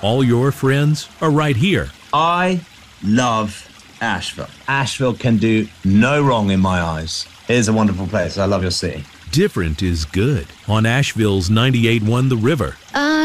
All your friends are right here. I love Asheville. Asheville can do no wrong in my eyes. It is a wonderful place. I love your city. Different is good on Asheville's 98.1 The River.